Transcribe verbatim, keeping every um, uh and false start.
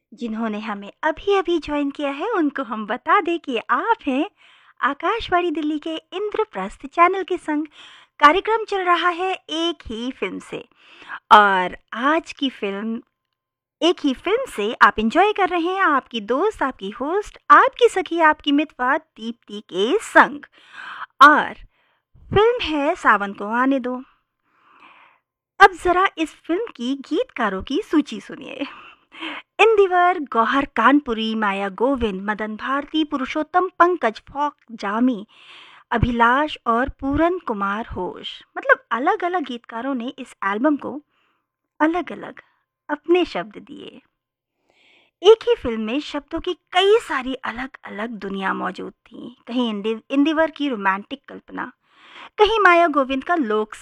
जिन्होंने हमें अभी-अभी जॉइन किया है, उनको हम बता दें कि आप हैं आकाशवाणी दिल्ली के इंद्रप्रस्थ चैनल के संग। कार्यक्रम चल रहा है एक ही फ़िल्म से और आज की फ़िल्म एक ही फ़िल्म से आप एन्जॉय कर रहे हैं आपकी दोस्त, आपकी होस्ट, आपकी सखी, आपकी मितवार दीप्ति के संग। और फ़िल्म है सावन को आने दो। अब ज़रा इस फ़िल्म की गीतकारों की सूची सुनिए। इंदिवर, गौहर कानपुरी, माया गोविंद, मदन भारती, पुरुषोत्तम पंकज, फॉक जामी, अभिलाष और पूरन कुमार घोष। मतलब अलग-अलग गीतकारों ने इस एल्बम को अलग-अलग अपने शब्द दिए। एक ही फ़िल्म में शब्दों की कई सारी अलग-अलग दुनिया मौजूद थी। कहीं इंदि इंदिवर की रोमांटिक कल्पना, कहीं माया गोविंद का लोक